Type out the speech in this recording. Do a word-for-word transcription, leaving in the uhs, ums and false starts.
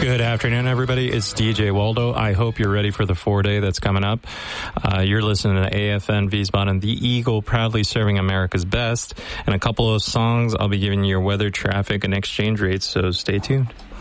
Good afternoon, everybody. It's D J Waldo. I hope you're ready for the four-day that's coming up. Uh, you're listening to A F N Wiesbaden, the Eagle, proudly serving America's best. In a couple of songs, I'll be giving you your weather, traffic, and exchange rates, so stay tuned.